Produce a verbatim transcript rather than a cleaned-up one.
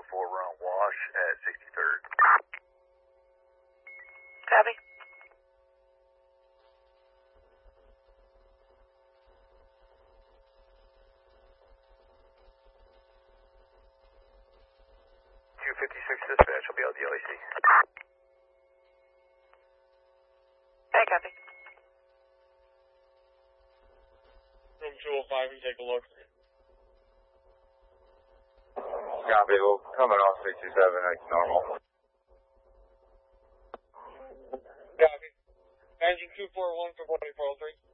four, we're on Wash at sixty-third. Copy. two fifty-six dispatch, I'll be out the L A C. Hey, copy. Room two oh five, you take a look. Copy, well, coming off sixty-seven, that's normal. Copy. Engine two four one for forty-four oh three.